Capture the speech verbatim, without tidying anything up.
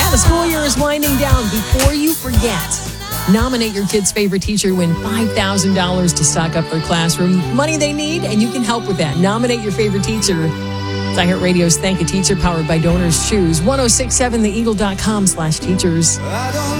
Yeah, the school year is winding down. Before you forget, nominate your kid's favorite teacher, win five thousand dollars to stock up their classroom. Money they need, and you can help with that. Nominate your favorite teacher. iHeartRadio's Thank a Teacher, powered by Donors Choose. ten sixty-seven the eagle dot com slash teachers.